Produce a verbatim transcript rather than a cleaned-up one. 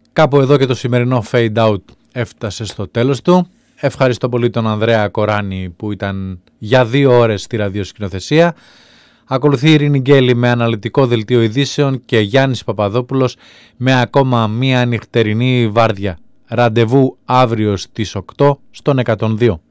Κάπου εδώ και το σημερινό Fade Out έφτασε στο τέλος του. Ευχαριστώ πολύ τον Ανδρέα Κοράνη που ήταν για δύο ώρες στη ραδιοσκηνοθεσία. Ακολουθεί η Ειρήνη Γκέλη με αναλυτικό δελτίο ειδήσεων και Γιάννης Παπαδόπουλος με ακόμα μία νυχτερινή βάρδια. Ραντεβού αύριο στις οκτώ στον εκατόν δύο.